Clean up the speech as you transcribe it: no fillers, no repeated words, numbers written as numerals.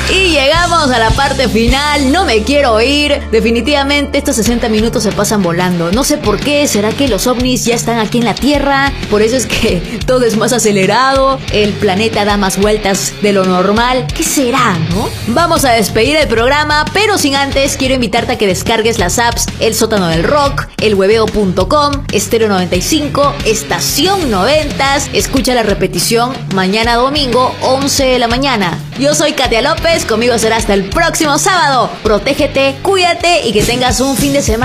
Y llegamos a la parte final, no me quiero ir. Definitivamente estos 60 minutos se pasan volando. No sé por qué, ¿será que los ovnis ya están aquí en la Tierra? Por eso es que todo es más acelerado, el planeta da más vueltas de lo normal. ¿Qué será, no? Vamos a despedir el programa, pero sin antes quiero invitarte a que descargues las apps El Sótano del Rock, elhueveo.com, Estéreo 95, Estación 90. Escucha la repetición mañana domingo, 11 de la mañana. Yo soy Katia López, conmigo será hasta el próximo sábado. Protégete, cuídate y que tengas un fin de semana